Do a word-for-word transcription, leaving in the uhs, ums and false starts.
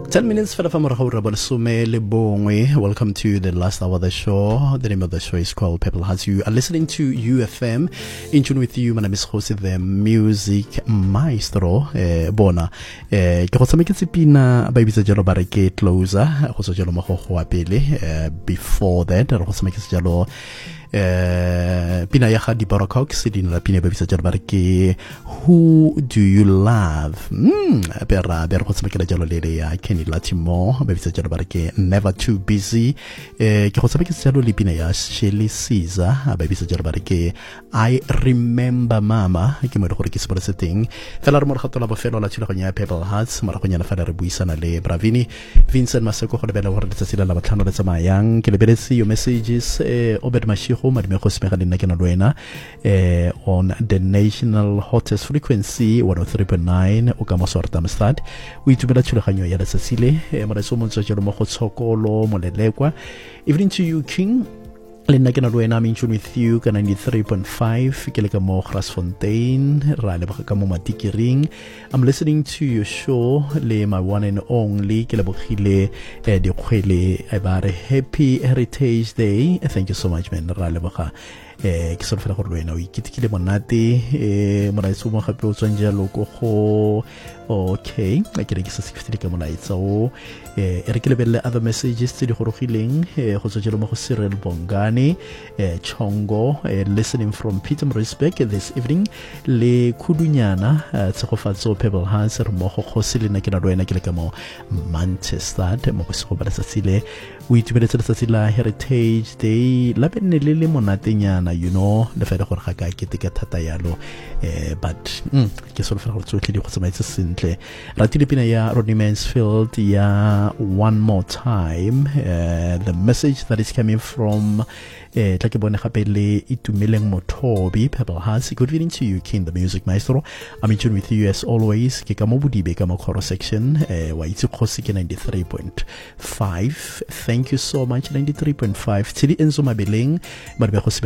ten minutes for the bongwe. Welcome to the last hour of the show. The name of the show is called Pebble Hearts. You are listening to U F M. In tune with you, my name is Jose, the music maestro. Eh, bona. Eh, ke go tsama ke tsipina ba ibitsa jalo ba re ke closer. Go so jalo mo go go apele. Eh, before that, re go tsama ke jalo Uh, pina ya di Baracox din la pina babisa jalo ke Who Do You Love mm pera ber go tsama ke jalo le ya Kenny Latimo babisa jalo ke Never Too Busy eh ke go tsama ke jalo le pina ya Shelly Caesar babisa jalo ke I Remember Mama ke mo gore ke se botse teng fela re mo re gatola bofelo la tshilo ya Pebble Hearts mara go nyana fa re buisana le Bravini Vincent Maseko go lebela gore letsatsi la batlhano le tsamayang ke lebeletse your messages eh Obed Mashi on the national hottest frequency one oh three point nine o ka mo sorta mstad o itumela tshulaganyo ya letsatsi mara so mo tsotse mo go tshokolo mo lelekwa evening to you King le nna ke na lwena I'm in tune with you ka ninety-three point five ke le ka mo Grasfontein ra le ka mo Matikiring. I'm listening to your show le my one and only ke le bogile eh di khwele e ba re Happy Heritage Day. Thank you so much man ra le boga eh ke so fela gore lwena o ikitikile monate eh mora itso mo gape o tswanja loko go okay ke re ke se sixty ka mona itso eh re ke lebelle other messages tse di gorogileng eh go tswela mo go Cyril Bongani eh Chongo eh, listening from Peter Respect this evening le kudunyana tsegofatso Pebble Hearts re mo go khosile na ke na lwena ke le ka mo Manchester mo go se go bala satsile o itubeletse letsatsi la Heritage Day la benne le le monatenyana you know le fela gore ga ka ke te ka thata yalo eh but mm, ke so le fela gore tsotlhe di go tsamaitse sentle ratile pina ya Rodney Mansfield ya One More Time uh, the message that is coming from eh tla ke bone gape le itumeleng Mothobi Pebble Hearts. Good evening to you King the music maestro. I'm in tune with you as always ke ka mo bodibe ka mo chorus section eh wa itse khosi ke ninety-three point five. Thank you so much ninety-three point five tshedi enzo mabeleng ba be go